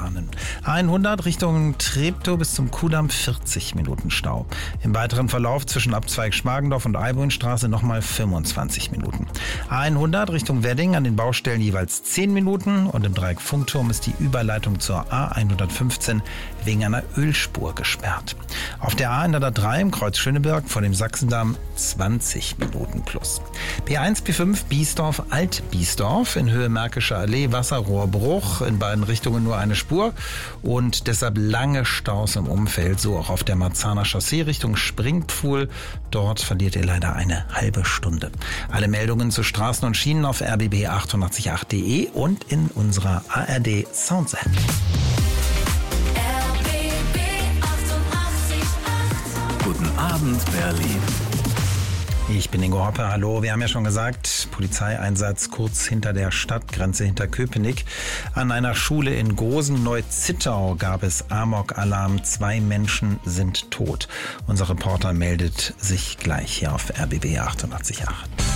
warnen. A100 Richtung Treptow bis zum Kudamm 40 Minuten Stau. Im weiteren Verlauf zwischen Abzweig Schmargendorf und Eibohnstraße nochmal 25 Minuten. A100 Richtung Wedding an den Baustellen jeweils 10 Minuten und im Dreieck Funkturm ist die Überleitung zur A115 wegen einer Ölspur gesperrt. Auf der A103 im Kreuz Schöneberg vor dem Sachsendamm 20 Minuten plus. B1, B5 Biesdorf, Alt-Biesdorf in Höhe Märkische Allee, Wasserrohrbruch, in beiden Richtungen nur eine Spur und deshalb lange Staus im Umfeld, so auch auf der Marzahner Chaussee Richtung Springpfuhl. Dort verliert ihr leider eine halbe Stunde. Alle Meldungen zu Straßen und Schienen auf rbb888.de und in unserer ARD Sounds-App. Guten Abend, Berlin. Ich bin Ingo Hoppe, hallo. Wir haben ja schon gesagt, Polizeieinsatz kurz hinter der Stadtgrenze, hinter Köpenick. An einer Schule in Gosen-Neu-Zittau gab es Amok-Alarm. 2 Menschen sind tot. Unser Reporter meldet sich gleich hier auf RBB 888.